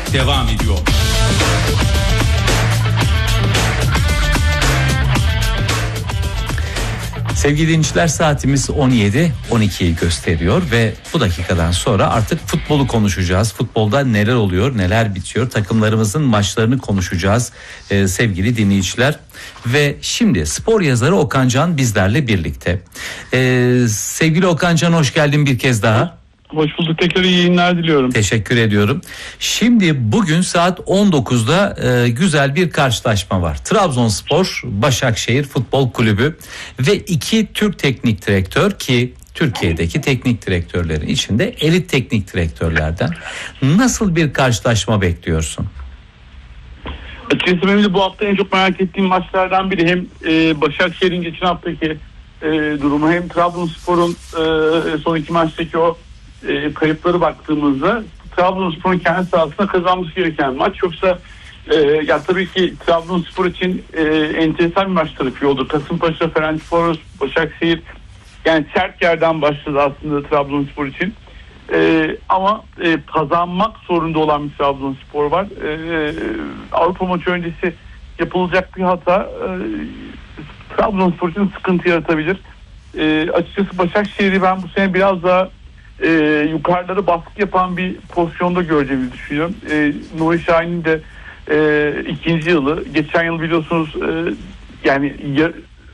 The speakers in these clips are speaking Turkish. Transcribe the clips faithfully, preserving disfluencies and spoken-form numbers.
devam ediyor. Sevgili dinleyiciler, saatimiz on yedi on ikiyi gösteriyor ve bu dakikadan sonra artık futbolu konuşacağız. Futbolda neler oluyor, neler bitiyor, takımlarımızın maçlarını konuşacağız ee, sevgili dinleyiciler. Ve şimdi spor yazarı Okan Can bizlerle birlikte. Ee, sevgili Okan Can, hoş geldin bir kez daha. Hoş bulduk, tekrar iyi yayınlar diliyorum. Teşekkür ediyorum. Şimdi bugün saat on dokuzda e, güzel bir karşılaşma var. Trabzonspor Başakşehir Futbol Kulübü ve iki Türk teknik direktör, ki Türkiye'deki teknik direktörlerin içinde elit teknik direktörlerden. Nasıl bir karşılaşma bekliyorsun? Açıkçası benim de bu hafta en çok merak ettiğim maçlardan biri. Hem e, Başakşehir'in geçen haftaki e, durumu, hem Trabzonspor'un e, son iki maçtaki o E, kayıpları baktığımızda Trabzonspor'un kendi sahasında kazanması gereken maç. Yoksa e, ya tabii ki Trabzonspor için e, enteresan bir maç tarafı oldu. Kasımpaşa, Ferencvaros, Başakşehir, yani sert yerden başladı aslında Trabzonspor için. E, ama e, kazanmak zorunda olan bir Trabzonspor var. E, Avrupa maçı öncesi yapılacak bir hata e, Trabzonspor için sıkıntı yaratabilir. E, açıkçası Başakşehir'i ben bu sene biraz daha e, yukarılara baskı yapan bir pozisyonda göreceğimizi düşünüyorum. E, Nuri Şahin'in de e, ikinci yılı. Geçen yıl biliyorsunuz e, yani yar,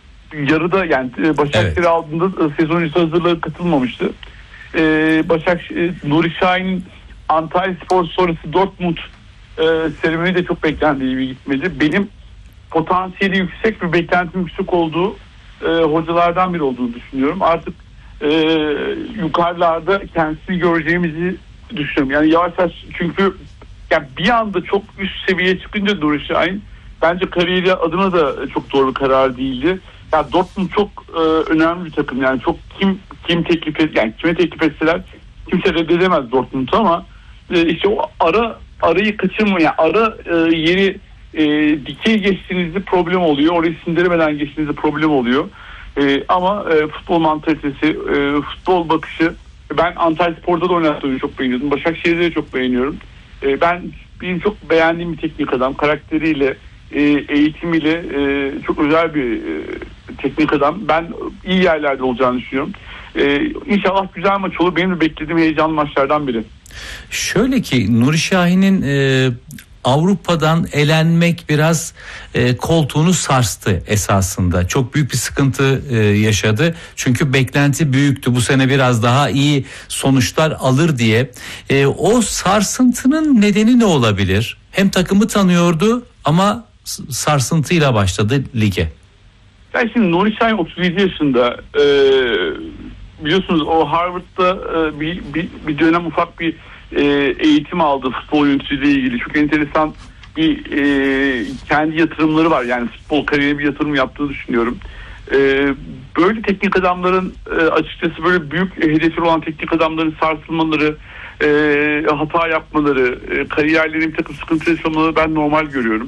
yarıda yani Başakşehir evet. aldığında e, sezon öncesi hazırlığa katılmamıştı. E, Başakşehir, Nuri Şahin'in Antalyaspor sonrası Dortmund e, serüveni de çok beklendiği gibi gitmedi. Benim potansiyeli yüksek bir beklentim yüksek olduğu e, hocalardan biri olduğunu düşünüyorum. Artık e, yukarılarda kendisini göreceğimizi düşünüyorum. Yani yavaş yavaş, çünkü yani bir anda çok üst seviyeye çıkınca Nuri Şahin bence kariyeri adına da çok doğru bir karar değildi. Yani Dortmund çok e, önemli bir takım. Yani çok kim kim teklif et, yani kime teklif etseler kimse reddedemez Dortmund'u, ama e, işte o ara arayı kaçırma, yani ara e, yeri e, dikey geçtiğinizde problem oluyor. Orayı sindiremeden geçtiğinizde problem oluyor. E, ama e, futbol mantalitesi, e, futbol bakışı, ben Antalyaspor'da da oynattığını çok beğeniyordum. Başakşehir'de de çok beğeniyorum. E, ben benim çok beğendiğim bir teknik adam, karakteriyle, e, eğitimiyle e, çok özel bir e, teknik adam. Ben iyi yerlerde olacağını düşünüyorum. E, İnşallah güzel maç olur. Benim de beklediğim heyecanlı maçlardan biri. Şöyle ki Nuri Şahin'in e, Avrupa'dan elenmek biraz e, koltuğunu sarstı esasında. Çok büyük bir sıkıntı e, yaşadı. Çünkü beklenti büyüktü. Bu sene biraz daha iyi sonuçlar alır diye. E, o sarsıntının nedeni ne olabilir? Hem takımı tanıyordu ama sarsıntıyla başladı lige. Yani şimdi Nuri Şahin otuz yedi yaşında. E, biliyorsunuz o Harvard'da e, bir, bir, bir dönem ufak bir e, eğitim aldı futbol yöneticiliği ile ilgili. Çok enteresan bir e, kendi yatırımları var. Yani futbol kariyerine bir yatırım yaptığını düşünüyorum. E, böyle teknik adamların e, açıkçası böyle büyük hedefleri olan teknik adamların sarsılmaları, e, hata yapmaları, e, kariyerlerinin bir takım sıkıntı yaşamaları ben normal görüyorum.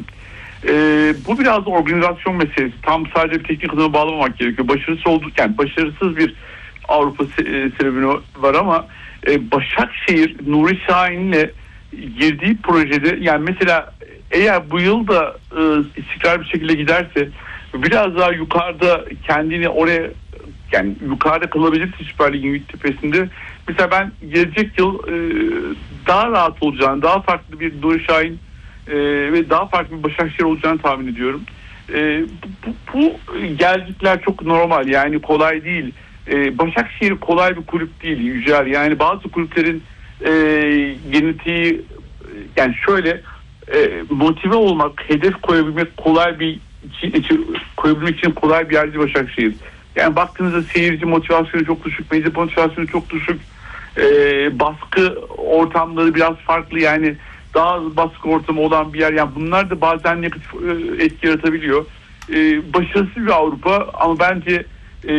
Ee, bu biraz da organizasyon meselesi. Tam sadece bir teknik adama bağlamamak gerekiyor. Başarısız olduk, yani başarısız bir Avrupa se- serüveni var, ama e, Başakşehir Nuri Şahin'le girdiği projede, yani mesela eğer bu yıl da e, istikrar bir şekilde giderse, biraz daha yukarıda kendini oraya, yani yukarıda kalabilirse Süper Lig'in tepesinde, mesela ben gelecek yıl e, daha rahat olacağını, daha farklı bir Nuri Şahin Ee, ve daha farklı bir Başakşehir olacağını tahmin ediyorum. Ee, bu, bu gelgitler çok normal, yani kolay değil. Ee, Başakşehir kolay bir kulüp değil Yücel. Yani bazı kulüplerin e, genetiği, yani şöyle e, motive olmak, hedef koyabilmek kolay bir için, için, koyabilmek için kolay bir yerdi Başakşehir. Yani baktığınızda seyirci motivasyonu çok düşük, medya motivasyonu çok düşük, e, baskı ortamları biraz farklı, yani daha baskı ortamı olan bir yer. Yani bunlar da bazen negatif etki yaratabiliyor. Ee, başarısız bir Avrupa, ama bence